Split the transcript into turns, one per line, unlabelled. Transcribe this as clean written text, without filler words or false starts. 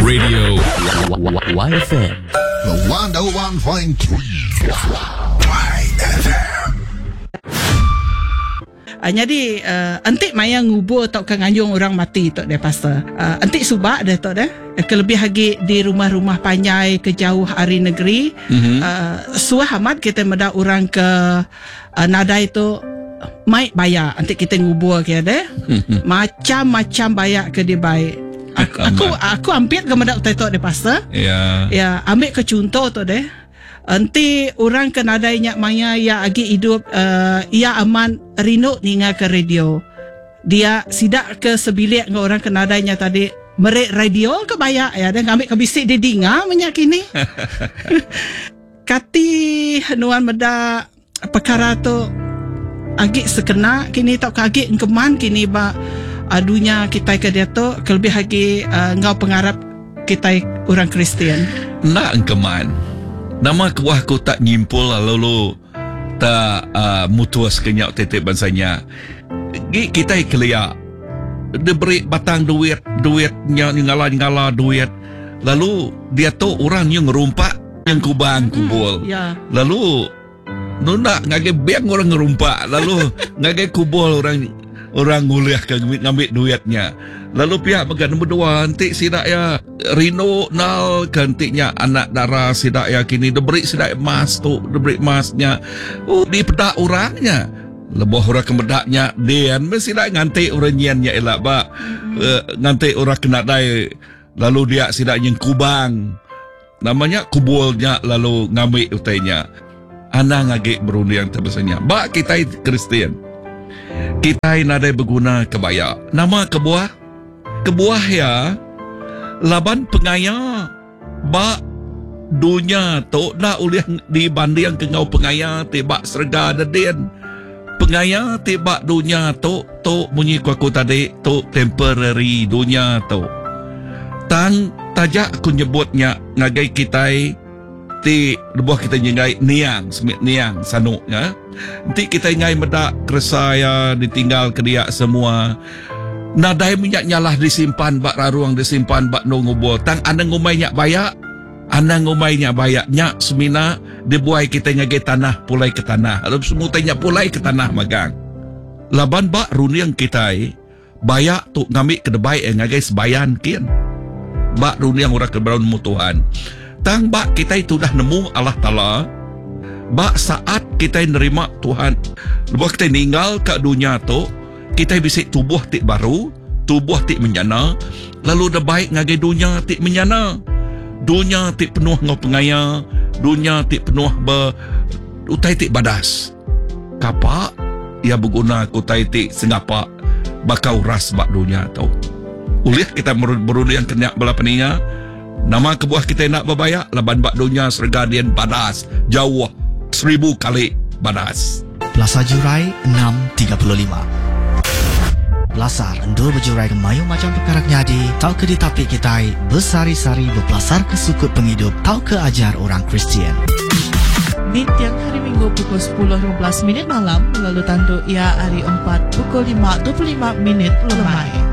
Radio YFM.
The 101.3 YFM.
Jadi antik maya ngubur tok ke nganyung orang mati tok dia pastor. Antik subak dah tok dah. Kelebih lagi di rumah-rumah panjai ke jauh hari negeri. Suah amat kita meda orang ke nadai tu mai bayar. Antik kita ngubur ke ada. Macam-macam bayar ke dia baik. Aku ambil ke meda utai tok dia pastor. Ya, ambil ke contoh tok deh. Nanti orang ke nadai nyak maya ya agi hidup ia aman rinuk ninga ke radio. Dia sidak ke sebilik dengan orang ke nadainya tadi merek radio ke bayak ya dan ambil ke bisik dia dengar menyak kini. Kati nuan meda perkara tu agi sekena kini tak kagik keman kini ba adunya kita ke dia tu kelebih lagi ngau pengarap kita orang Kristian.
Nak keman. Nama kuah ku tak nyimpul lalu tak mutuas kenyak tetep bansanya. Kita keliak dia beri batang duitnya ngala duit. Lalu dia tu orang yang ngerumpak yang kubang kubul. Lalu nak ngage bank orang ngerumpak. Lalu ngage kubul orang nguliah ke ngambil duitnya. Lalu pihak bagian nombor 2 nanti sidak ya Rino nal gantinya anak darah sidak ya kini diberi sidak emas tu diberi emasnya di pedak orangnya lebih orang kemedaknya dia mesti sidak nganti orangnya elak ba nganti orang kena dai lalu dia sidak yang kubang namanya kubulnya lalu ngambil utainya anak ngage berundi yang terbesarnya ba kita Kristian kita nadai berguna kebaya nama kebuah ya laban pengaya ba dunia tu nak uliah dibanding ke ngau pengaya tibak serga dadin pengaya tibak dunia tu bunyi kuaku tadi tu temporary dunia tu tang tajak aku nyebutnya ngagai kita ti lebuh kita nyengai niang semit niang sanuk ya nanti kita ngai medak keresaya ditinggal ke dia semua nadai minyak nyalah disimpan bak raruang disimpan bak nungubol tang anang ngumainya bayak anang ngumainya bayaknya semina dibuai kita ngage tanah pulai ke tanah lalu semutanya pulai ke tanah magang laban bak runiang kita bayak tu ngambil ke debai ngage sebayan kian bak runiang orang keberau nemu Tuhan tang bak kita itu dah nemu Allah Ta'ala bak saat kita nerima Tuhan lepas kita tinggal ke dunia tu kita bisa tubuh tik baru, tubuh tik menyana, lalu dah baik ngagai dunia tik menyana. Dunia tik penuh ngau pengaya, dunia tik penuh utai tik badas. Kapak ia berguna kutai tik sengapa bakau ras bak dunia tau. Uliah kita berundi yang kena bala peninga. Nama kebuah kita nak berbayak laban bak dunia sergadian badas jauh 1000 kali badas.
Plaza Jurai 6.35 Belasar endul berjurai ke mayu macam perkara nyadi tau ke ditapi kita bersari-sari berpelasar ke sukut penghidup tau ke ajar orang Kristian.
Di tiang hari Minggu pukul 10.15 malam lalu tandu ia hari 4 pukul 5.25 lemai.